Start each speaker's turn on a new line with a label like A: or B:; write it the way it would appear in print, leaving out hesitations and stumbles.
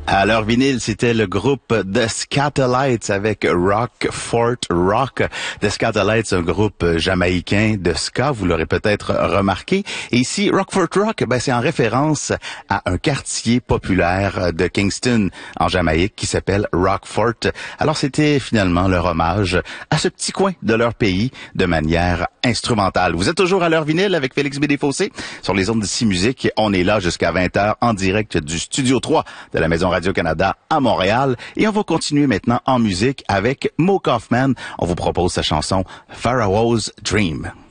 A: À leur vinyle, c'était le groupe The Skatalites avec Rock Fort Rock. The Skatalites, un groupe jamaïcain de ska, vous l'aurez peut-être remarqué. Et ici, Rock Fort Rock, c'est en référence à un quartier populaire de Kingston, en Jamaïque, qui s'appelle Rockfort. Alors, c'était finalement leur hommage à ce petit coin de leur pays de manière instrumentale. Vous êtes toujours à leur vinyle avec Félix Bédéfossé sur les ondes d'ici musique. On est là jusqu'à 20h en direct du Studio 3 de la Maison Radio-Canada à Montréal. Et on va continuer maintenant en musique avec Mo Kaufman. On vous propose sa chanson Pharaoh's Dream.